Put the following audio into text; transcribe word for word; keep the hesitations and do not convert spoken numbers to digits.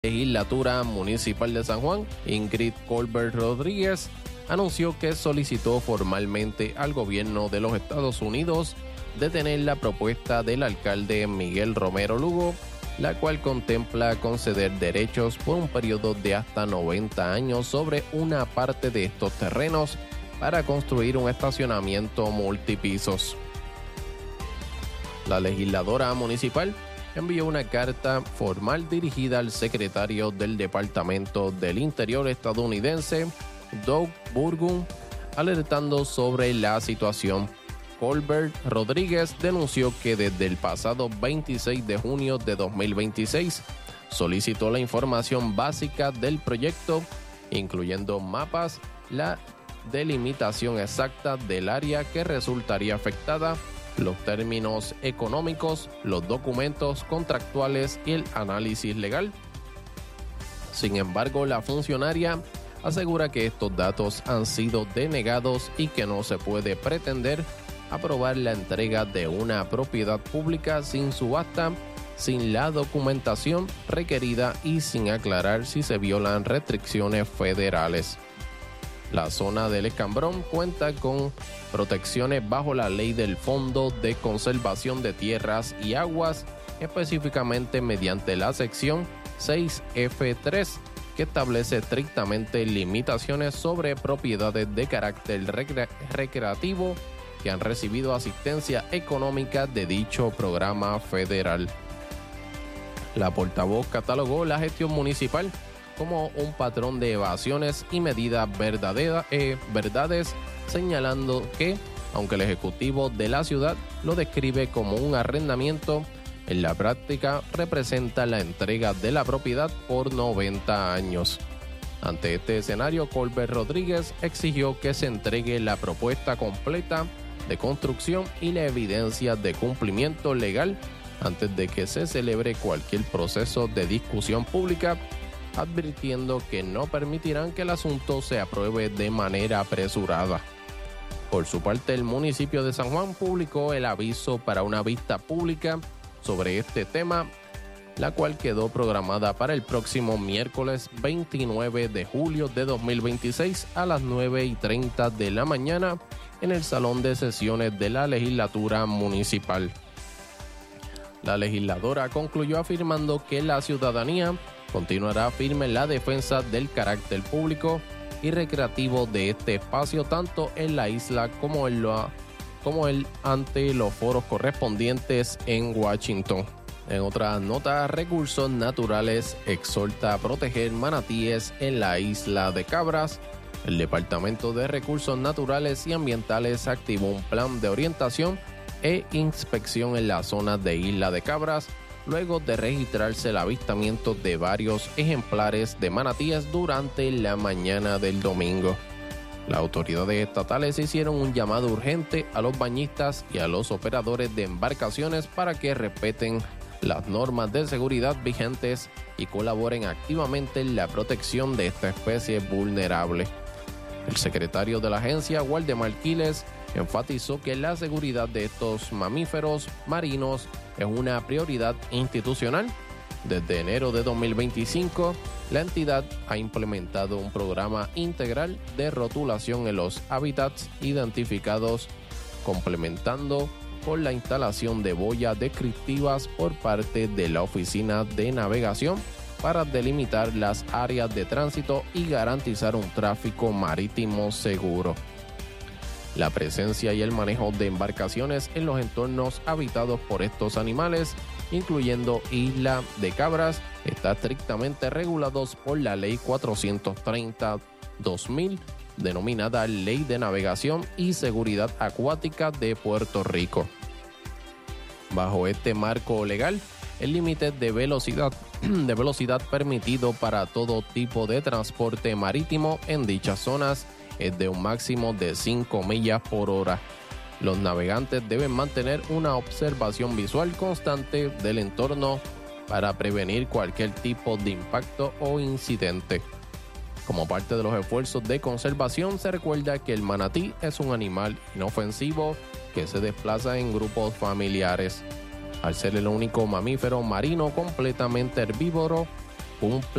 Legislatura Municipal de San Juan, Ingrid Colbert Rodríguez, anunció que solicitó formalmente al gobierno de los Estados Unidos detener la propuesta del alcalde Miguel Romero Lugo, la cual contempla conceder derechos por un periodo de hasta noventa años sobre una parte de estos terrenos para construir un estacionamiento multipisos. La legisladora municipal envió una carta formal dirigida al secretario del Departamento del Interior estadounidense, Doug Burgum, alertando sobre la situación. Colbert Rodríguez denunció que desde el pasado veintiséis de junio de dos mil veintiséis solicitó la información básica del proyecto, incluyendo mapas, la delimitación exacta del área que resultaría afectada, los términos económicos, los documentos contractuales y el análisis legal. Sin embargo, la funcionaria asegura que estos datos han sido denegados y que no se puede pretender aprobar la entrega de una propiedad pública sin subasta, sin la documentación requerida y sin aclarar si se violan restricciones federales. La zona del Escambrón cuenta con protecciones bajo la ley del Fondo de Conservación de Tierras y Aguas, específicamente mediante la sección seis F tres, que establece estrictamente limitaciones sobre propiedades de carácter recre- recreativo que han recibido asistencia económica de dicho programa federal. La portavoz catalogó la gestión municipal como un patrón de evasiones y medidas verdadera, eh, verdades, señalando que, aunque el ejecutivo de la ciudad lo describe como un arrendamiento, en la práctica representa la entrega de la propiedad por noventa años. Ante este escenario, Colbert Rodríguez exigió que se entregue la propuesta completa de construcción y la evidencia de cumplimiento legal antes de que se celebre cualquier proceso de discusión pública, advirtiendo que no permitirán que el asunto se apruebe de manera apresurada. Por su parte, el municipio de San Juan publicó el aviso para una vista pública sobre este tema, la cual quedó programada para el próximo miércoles veintinueve de julio de dos mil veintiséis a las nueve y treinta de la mañana en el Salón de Sesiones de la Legislatura Municipal. La legisladora concluyó afirmando que la ciudadanía continuará firme en la defensa del carácter público y recreativo de este espacio, tanto en la isla como, en lo, como el, ante los foros correspondientes en Washington. En otras notas, Recursos Naturales exhorta a proteger manatíes en la isla de Cabras. El Departamento de Recursos Naturales y Ambientales activó un plan de orientación e inspección en la zona de Isla de Cabras, luego de registrarse el avistamiento de varios ejemplares de manatíes durante la mañana del domingo. Las autoridades estatales hicieron un llamado urgente a los bañistas y a los operadores de embarcaciones para que respeten las normas de seguridad vigentes y colaboren activamente en la protección de esta especie vulnerable. El secretario de la agencia, Waldemar Quiles, enfatizó que la seguridad de estos mamíferos marinos es una prioridad institucional. Desde enero de dos mil veinticinco, la entidad ha implementado un programa integral de rotulación en los hábitats identificados, complementando con la instalación de boyas descriptivas por parte de la Oficina de Navegación para delimitar las áreas de tránsito y garantizar un tráfico marítimo seguro. La presencia y el manejo de embarcaciones en los entornos habitados por estos animales, incluyendo Isla de Cabras, está estrictamente regulados por la Ley cuatrocientos treinta dos mil, denominada Ley de Navegación y Seguridad Acuática de Puerto Rico. Bajo este marco legal, el límite de velocidad, de velocidad permitido para todo tipo de transporte marítimo en dichas zonas es de un máximo de cinco millas por hora. Los navegantes deben mantener una observación visual constante del entorno para prevenir cualquier tipo de impacto o incidente. Como parte de los esfuerzos de conservación, se recuerda que el manatí es un animal inofensivo que se desplaza en grupos familiares. Al ser el único mamífero marino completamente herbívoro, cumple